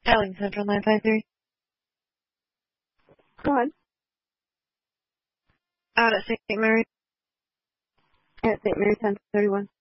Alling Central 953. Go ahead. Out at St. Mary. At St. Mary 1031.